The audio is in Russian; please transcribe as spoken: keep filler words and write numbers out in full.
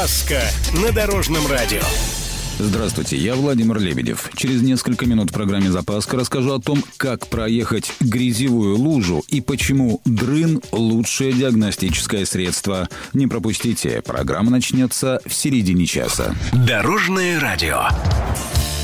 Запаска на Дорожном радио. Здравствуйте, я Владимир Лебедев. Через несколько минут в программе «Запаска» расскажу о том, как проехать грязевую лужу и почему дрын – лучшее диагностическое средство. Не пропустите, программа начнется в середине часа. Дорожное радио.